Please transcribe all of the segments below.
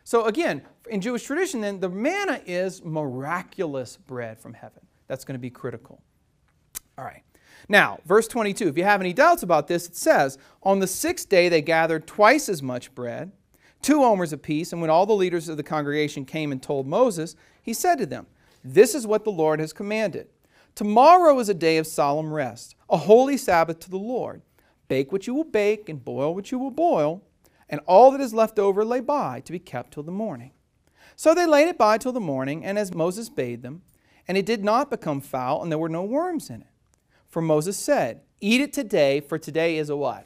So again, in Jewish tradition then, the manna is miraculous bread from heaven. That's going to be critical. All right. Now, verse 22, if you have any doubts about this, it says, on the 6th day they gathered twice as much bread, 2 omers apiece, and when all the leaders of the congregation came and told Moses, he said to them, this is what the Lord has commanded. Tomorrow is a day of solemn rest, a holy Sabbath to the Lord. Bake what you will bake and boil what you will boil, and all that is left over lay by to be kept till the morning. So they laid it by till the morning, and as Moses bade them, and it did not become foul, and there were no worms in it. For Moses said, eat it today, for today is a what?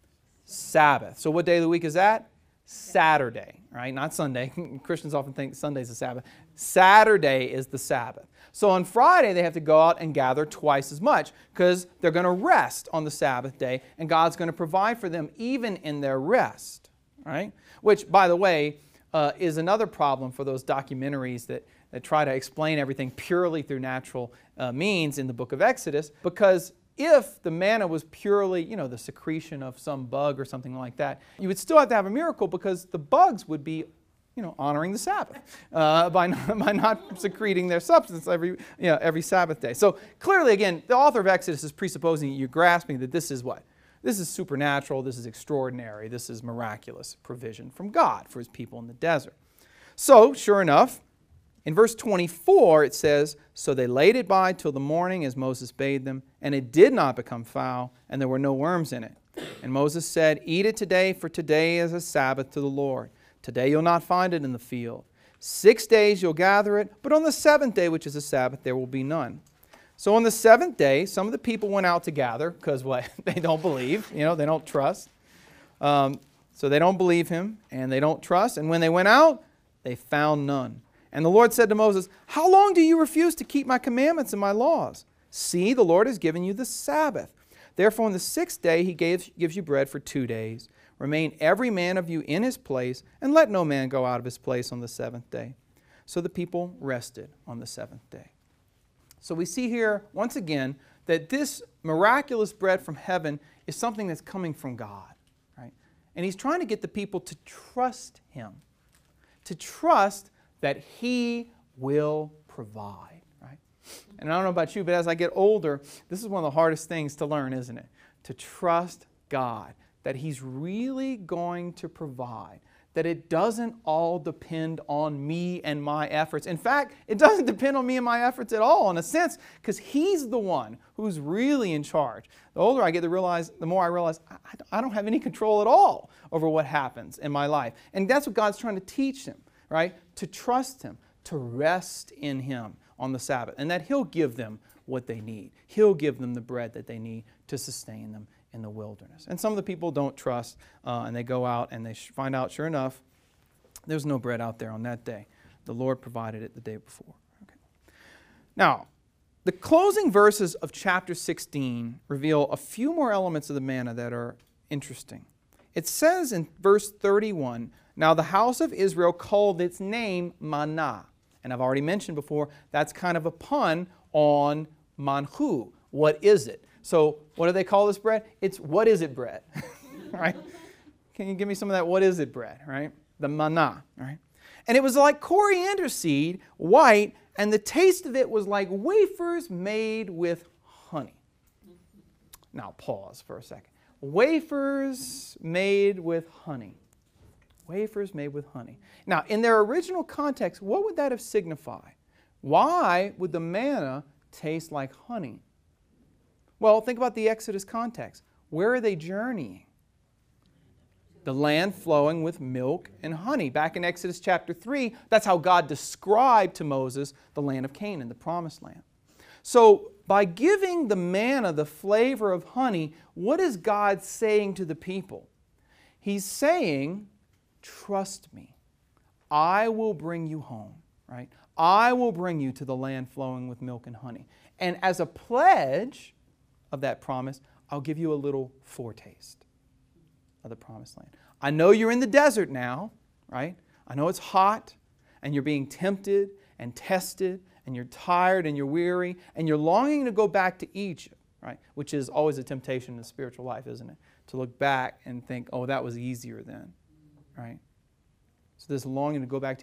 Sabbath. So what day of the week is that? Saturday, right? Not Sunday. Christians often think Sunday's the Sabbath. Saturday is the Sabbath. So on Friday, they have to go out and gather twice as much because they're going to rest on the Sabbath day, and God's going to provide for them even in their rest, right? Which, by the way, is another problem for those documentaries that try to explain everything purely through natural means in the book of Exodus, because if the manna was purely, the secretion of some bug or something like that, you would still have to have a miracle because the bugs would be, honoring the Sabbath by not secreting their substance every Sabbath day. So clearly, again, the author of Exodus is presupposing you're grasping that this is what? This is supernatural, this is extraordinary, this is miraculous provision from God for His people in the desert. So, sure enough, in verse 24 it says, so they laid it by till the morning as Moses bade them, and it did not become foul, and there were no worms in it. And Moses said, eat it today, for today is a Sabbath to the Lord. Today you'll not find it in the field. 6 days you'll gather it, but on the 7th day, which is a Sabbath, there will be none. So on the 7th day, some of the people went out to gather, because what? They don't believe, they don't trust. So they don't believe him, and they don't trust. And when they went out, they found none. And the Lord said to Moses, how long do you refuse to keep my commandments and my laws? See, the Lord has given you the Sabbath. Therefore on the 6th day he gives you bread for 2 days. Remain every man of you in his place, and let no man go out of his place on the 7th day. So the people rested on the 7th day. So we see here, once again, that this miraculous bread from heaven is something that's coming from God, right? And He's trying to get the people to trust Him, to trust that He will provide, right? And I don't know about you, but as I get older, this is one of the hardest things to learn, isn't it? To trust God, that He's really going to provide, that it doesn't all depend on me and my efforts. In fact, it doesn't depend on me and my efforts at all, in a sense, because He's the one who's really in charge. The older I get to realize, the more I realize I don't have any control at all over what happens in my life. And that's what God's trying to teach them, right? To trust Him, to rest in Him on the Sabbath, and that He'll give them what they need. He'll give them the bread that they need to sustain them in the wilderness. And some of the people don't trust, and they go out and they find out, sure enough, there's no bread out there on that day. The Lord provided it the day before. Okay. Now, the closing verses of chapter 16 reveal a few more elements of the manna that are interesting. It says in verse 31, now the house of Israel called its name manna. And I've already mentioned before, that's kind of a pun on manhu. What is it? So what do they call this bread? It's what is it bread, right? Can you give me some of that what is it bread, right? The manna, right? And it was like coriander seed, white, and the taste of it was like wafers made with honey. Now pause for a second. Wafers made with honey. Wafers made with honey. Now in their original context, what would that have signified? Why would the manna taste like honey? Well, think about the Exodus context. Where are they journeying? The land flowing with milk and honey. Back in Exodus chapter 3, that's how God described to Moses the land of Canaan, the promised land. So by giving the manna the flavor of honey, what is God saying to the people? He's saying, trust me. I will bring you home, right? I will bring you to the land flowing with milk and honey. And as a pledge of that promise, I'll give you a little foretaste of the promised land. I know you're in the desert now, right? I know it's hot, and you're being tempted and tested, and you're tired and you're weary, and you're longing to go back to Egypt, right? Which is always a temptation in the spiritual life, isn't it? To look back and think, oh, that was easier then, right? So this longing to go back to